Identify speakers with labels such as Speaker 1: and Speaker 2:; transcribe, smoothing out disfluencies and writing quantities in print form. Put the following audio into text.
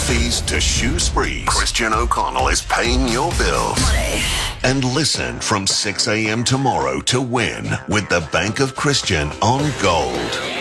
Speaker 1: fees to shoe sprees. Christian O'Connell is paying your bills.
Speaker 2: Money.
Speaker 1: And listen from 6 a.m. tomorrow to win with the Bank of Christian on Gold.